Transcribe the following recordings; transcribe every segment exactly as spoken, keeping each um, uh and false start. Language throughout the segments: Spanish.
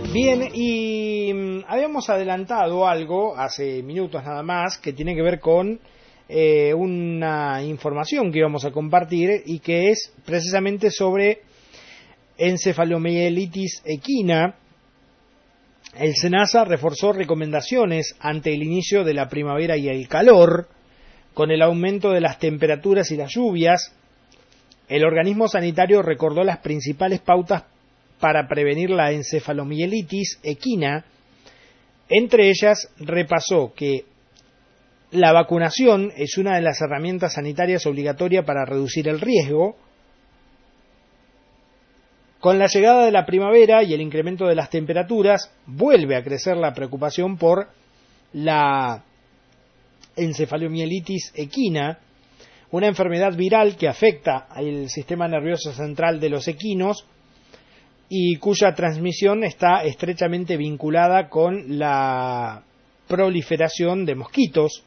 Bien, y mm, habíamos adelantado algo hace minutos nada más que tiene que ver con eh, una información que íbamos a compartir y que es precisamente sobre encefalomielitis equina. El SENASA reforzó recomendaciones ante el inicio de la primavera y el calor. Con el aumento de las temperaturas y las lluvias, el organismo sanitario recordó las principales pautas para prevenir la encefalomielitis equina. Entre ellas, repasó que la vacunación es una de las herramientas sanitarias obligatorias para reducir el riesgo. Con la llegada de la primavera y el incremento de las temperaturas, vuelve a crecer la preocupación por la encefalomielitis equina, una enfermedad viral que afecta al sistema nervioso central de los equinos y cuya transmisión está estrechamente vinculada con la proliferación de mosquitos.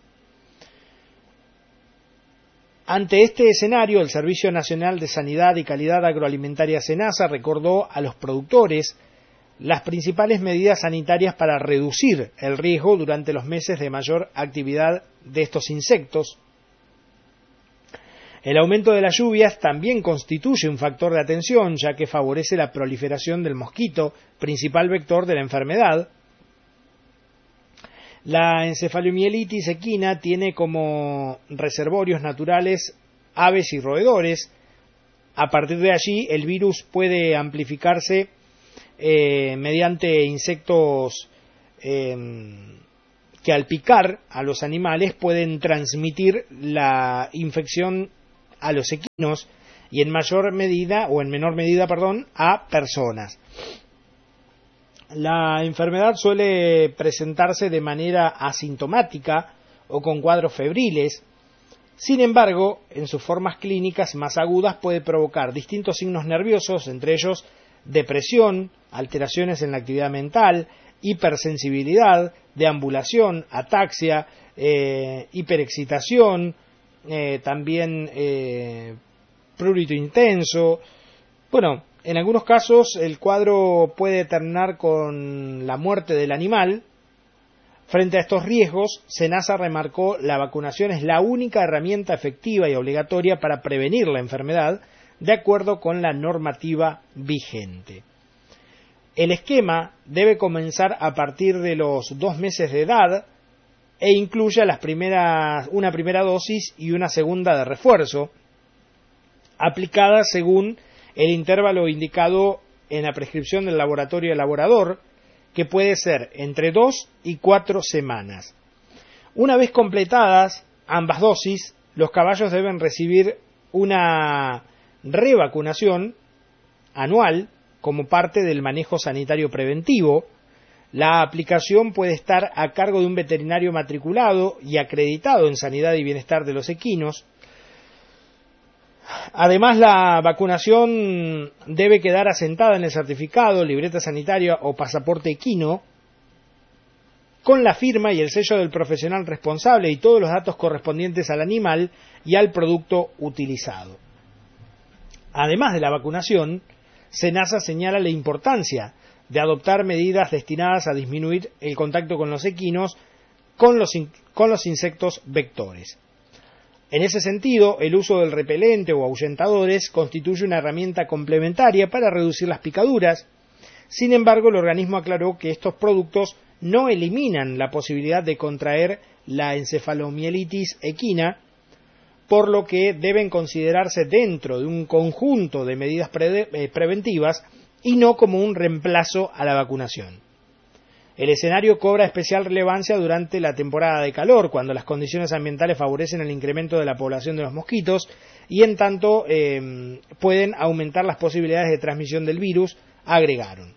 Ante este escenario, el Servicio Nacional de Sanidad y Calidad Agroalimentaria SENASA recordó a los productores las principales medidas sanitarias para reducir el riesgo durante los meses de mayor actividad de estos insectos. El aumento de las lluvias también constituye un factor de atención, ya que favorece la proliferación del mosquito, principal vector de la enfermedad. La encefalomielitis equina tiene como reservorios naturales aves y roedores. A partir de allí, el virus puede amplificarse eh, mediante insectos eh, que al picar a los animales pueden transmitir la infección a los equinos y en mayor medida o en menor medida, perdón, a personas. La enfermedad suele presentarse de manera asintomática o con cuadros febriles. Sin embargo, en sus formas clínicas más agudas puede provocar distintos signos nerviosos, entre ellos depresión, alteraciones en la actividad mental, hipersensibilidad, deambulación, ataxia, eh, hiperexcitación, eh, también eh, prurito intenso. Bueno, en algunos casos el cuadro puede terminar con la muerte del animal. Frente a estos riesgos, SENASA remarcó la vacunación es la única herramienta efectiva y obligatoria para prevenir la enfermedad, de acuerdo con la normativa vigente. El esquema debe comenzar a partir de los dos meses de edad e incluye las primeras, una primera dosis y una segunda de refuerzo, aplicada según el intervalo indicado en la prescripción del laboratorio elaborador, que puede ser entre dos y cuatro semanas. Una vez completadas ambas dosis, los caballos deben recibir una revacunación anual como parte del manejo sanitario preventivo. La aplicación puede estar a cargo de un veterinario matriculado y acreditado en sanidad y bienestar de los equinos. Además, la vacunación debe quedar asentada en el certificado, libreta sanitaria o pasaporte equino, con la firma y el sello del profesional responsable y todos los datos correspondientes al animal y al producto utilizado. Además de la vacunación, SENASA señala la importancia de adoptar medidas destinadas a disminuir el contacto con los equinos con los, in- con los insectos vectores. En ese sentido, el uso del repelente o ahuyentadores constituye una herramienta complementaria para reducir las picaduras. Sin embargo, el organismo aclaró que estos productos no eliminan la posibilidad de contraer la encefalomielitis equina, por lo que deben considerarse dentro de un conjunto de medidas pre- eh, preventivas y no como un reemplazo a la vacunación. El escenario cobra especial relevancia durante la temporada de calor, cuando las condiciones ambientales favorecen el incremento de la población de los mosquitos y en tanto eh, pueden aumentar las posibilidades de transmisión del virus, agregaron.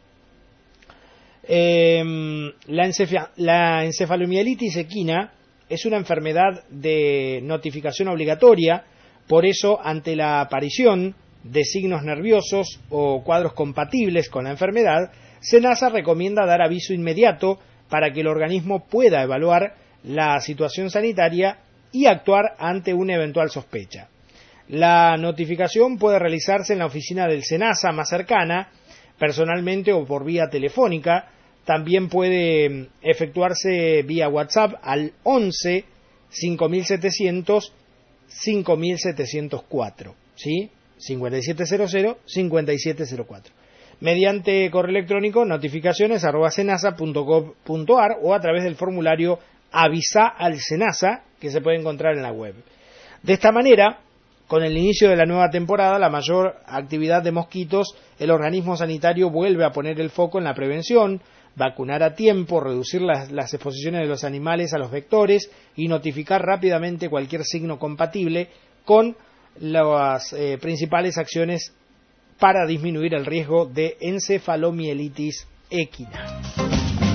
Eh, la, encef- la encefalomielitis equina es una enfermedad de notificación obligatoria, por eso ante la aparición de signos nerviosos o cuadros compatibles con la enfermedad, SENASA recomienda dar aviso inmediato para que el organismo pueda evaluar la situación sanitaria y actuar ante una eventual sospecha. La notificación puede realizarse en la oficina del SENASA más cercana, personalmente o por vía telefónica. También puede efectuarse vía WhatsApp al once cinco mil setecientos cinco mil setecientos cuatro, ¿sí? cincuenta y siete cero cero cincuenta y siete cero cuatro. Mediante correo electrónico notificaciones arroba senasa punto gov punto ar o a través del formulario Avisa al Senasa, que se puede encontrar en la web. De esta manera, con el inicio de la nueva temporada, la mayor actividad de mosquitos, el organismo sanitario vuelve a poner el foco en la prevención, vacunar a tiempo, reducir las, las exposiciones de los animales a los vectores y notificar rápidamente cualquier signo compatible con las eh, principales acciones para disminuir el riesgo de encefalomielitis equina.